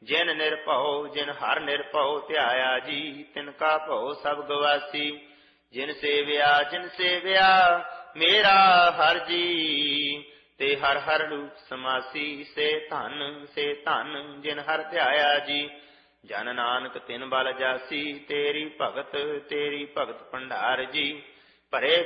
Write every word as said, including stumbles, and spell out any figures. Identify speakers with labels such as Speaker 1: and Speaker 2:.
Speaker 1: ਜਿਨ ਨਿਰਭਉ ਜਿਨ ਹਰ ਨਿਰਭਉ ਧਿਆਇਆ ਜੀ, ਤਿਨ ਕਾ ਭਉ ਸਭ ਗਵਾਸੀ। ਜਿਨ ਸੇਵਿਆ ਜਿਨ ਸੇਵਿਆ ਮੇਰਾ ਹਰ ਜੀ, ਤੇ ਹਰ ਹਰ ਰੂਪ ਸਮਾਸੀ। ਸੇ ਧਨ ਸੇ ਧਨ ਜਿਨ ਹਰ ਧਿਆਇਆ ਜੀ, ਜਨ ਨਾਨਕ ਤਿਨ ਬਲ ਜਾਸੀ। ਤੇਰੀ ਭਗਤ ਤੇਰੀ ਭਗਤ ਭੰਡਾਰ ਜੀ, ਭਰੇ